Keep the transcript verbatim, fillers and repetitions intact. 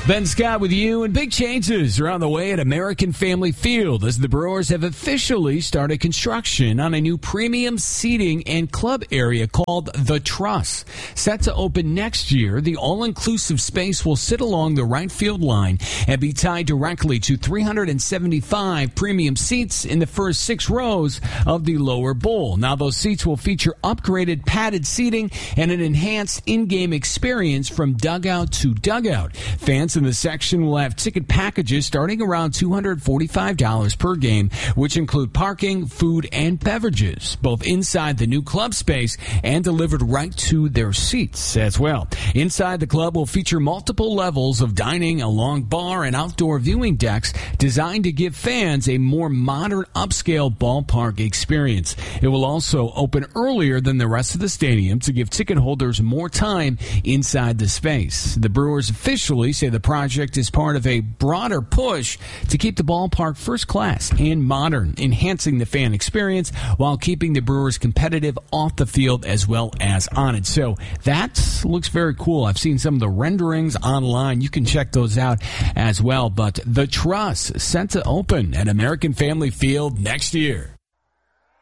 Ben Scott with you, and big changes are on the way at American Family Field as the Brewers have officially started construction on a new premium seating and club area called The Truss. Set to open next year, the all-inclusive space will sit along the right field line and be tied directly to three hundred seventy-five premium seats in the first six rows of the lower bowl. Now, those seats will feature upgraded padded seating and an enhanced in-game experience from dugout to dugout. Fans in the section will have ticket packages starting around two hundred forty-five dollars per game, which include parking, food, and beverages, both inside the new club space and delivered right to their seats as well. Inside the club will feature multiple levels of dining, a long bar, and outdoor viewing decks designed to give fans a more modern, upscale ballpark experience. It will also open earlier than the rest of the stadium to give ticket holders more time inside the space. The Brewers officially say the project is part of a broader push to keep the ballpark first class and modern, enhancing the fan experience while keeping the Brewers competitive off the field as well as on it. So that looks very cool. I've seen some of the renderings online. You can check those out as well. But The Truss set to open at American Family Field next year.